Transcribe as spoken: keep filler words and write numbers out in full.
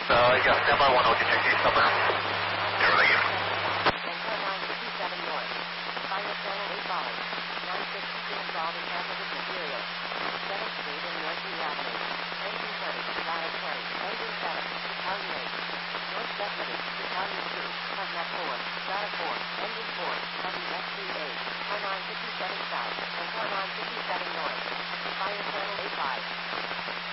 Uh, yeah, stand by one, I'll get you a case number. Everything in. And car nine fifty-seven north. Fire channel eight followed. nine sixty-two installed and hazardous materials. seventh Street and North Lee Avenue. Engine twenty, Dallas twenty, engine seven, Battalion eight. North Bethlehem, Battalion two, Cosmet four, Strata four, engine four, W S three eight, car nine fifty-seven south, and car nine fifty-seven north. Fire channel eight five.